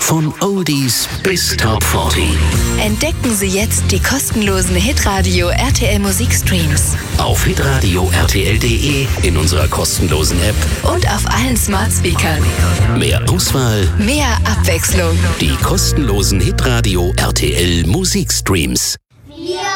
Von Oldies bis Top 40. Entdecken Sie jetzt die kostenlosen Hitradio RTL Musikstreams. Auf hitradio rtl.de, in unserer kostenlosen App Und auf allen Smart Speakern. Mehr Auswahl, Mehr Abwechslung. die kostenlosen Hitradio RTL Musikstreams.